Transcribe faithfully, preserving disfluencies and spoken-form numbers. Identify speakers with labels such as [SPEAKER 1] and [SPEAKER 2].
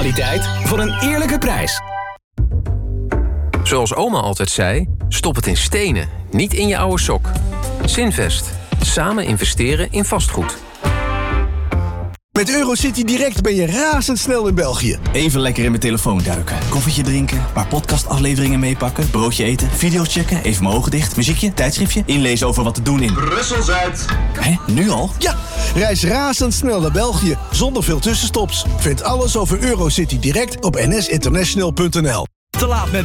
[SPEAKER 1] kwaliteit voor een eerlijke prijs.
[SPEAKER 2] Zoals oma altijd zei, stop het in stenen, niet in je oude sok. Zinvest. Samen investeren in vastgoed.
[SPEAKER 3] Met Eurocity Direct ben je razendsnel in België.
[SPEAKER 4] Even lekker in mijn telefoon duiken. Koffietje drinken, paar podcastafleveringen meepakken, broodje eten, video's checken, even mijn ogen dicht, muziekje, tijdschriftje, inlezen over wat te doen in
[SPEAKER 5] Brussel-Zuid.
[SPEAKER 4] Hé, nu al?
[SPEAKER 3] Ja, reis razendsnel naar België, zonder veel tussenstops. Vind alles over Eurocity Direct op n s international punt n l.
[SPEAKER 6] Te laat met